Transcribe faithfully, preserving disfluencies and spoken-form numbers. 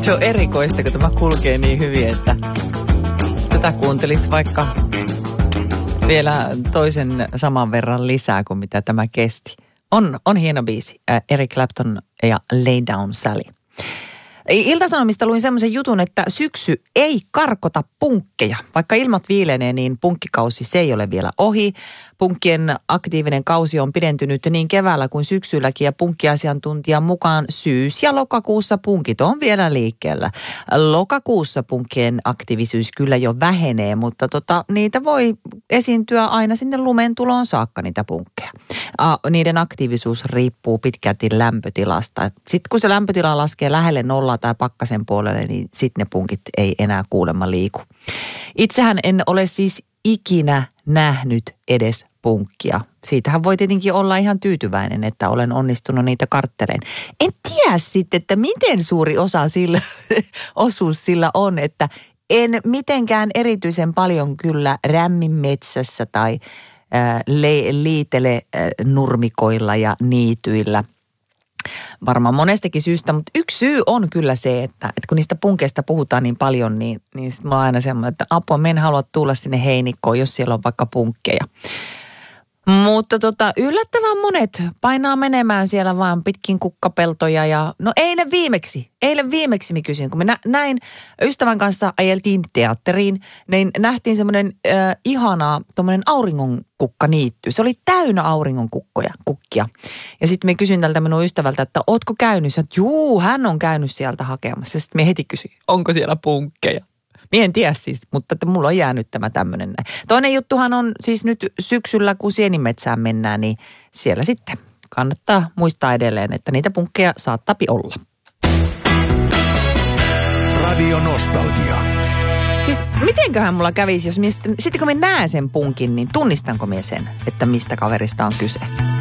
Se on erikoista, kun tämä kulkee niin hyvin, että tätä kuuntelisi vaikka vielä toisen saman verran lisää kuin mitä tämä kesti. On, on hieno biisi. Äh, Eric Clapton ja Lay Down Sally. Ilta-Sanomista luin semmoisen jutun, että syksy ei karkota punkkeja. Vaikka ilmat viilenee, niin punkkikausi se ei ole vielä ohi. Punkkien aktiivinen kausi on pidentynyt niin keväällä kuin syksylläkin ja punkkiasiantuntijan mukaan syys- ja lokakuussa punkit on vielä liikkeellä. Lokakuussa punkkien aktiivisuus kyllä jo vähenee, mutta tota, niitä voi esiintyä aina sinne lumen tuloon saakka niitä punkkeja. A, niiden aktiivisuus riippuu pitkälti lämpötilasta. Sitten kun se lämpötila laskee lähelle nollaa tai pakkasen puolelle, niin sitten ne punkit ei enää kuulemma liiku. Itsehän en ole siis ikinä nähnyt edes punkkia. Siitähän voi tietenkin olla ihan tyytyväinen, että olen onnistunut niitä kartteleen. En tiedä sitten, että miten suuri osa sillä, osuus sillä on, että en mitenkään erityisen paljon kyllä rämmin metsässä tai äh, le, liitele äh, nurmikoilla ja niityillä. Varmaan monestakin syystä, mutta yksi syy on kyllä se, että, että kun niistä punkeista puhutaan niin paljon, niin, niin sitten mä oon aina semmoinen, että apua, mä en halua tulla sinne heinikkoon, jos siellä on vaikka punkkeja. Mutta tota, yllättävän monet painaa menemään siellä vaan pitkin kukkapeltoja ja no eilen viimeksi, eilen viimeksi mä kysyin, kun me näin ystävän kanssa ajeltiin teatteriin, niin nähtiin semmoinen äh, ihana tommoinen auringonkukkaniitty. Se oli täynnä auringonkukkoja, kukkia. Ja sitten mä kysyin tältä minun ystävältä, että ootko käynyt? Sanoin, että juu, hän on käynyt sieltä hakemassa. Sitten mä heti kysyin, onko siellä punkkeja? Mie en tiedä siis, mutta että mulla on jäänyt tämä tämmöinen näin. Toinen juttuhan on siis nyt syksyllä, kun sienimetsään mennään, niin siellä sitten kannattaa muistaa edelleen, että niitä punkkeja saattaapi olla. Radio Nostalgia. Siis mitenköhän mulla kävisi, jos mie, sitten kun mä näen sen punkin, niin tunnistanko mie sen, että mistä kaverista on kyse?